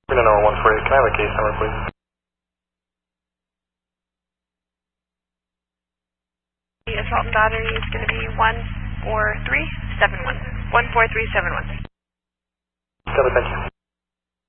Number 148, can I have a case number, please? The assault and battery is going to be 14371. 14371. Thank you.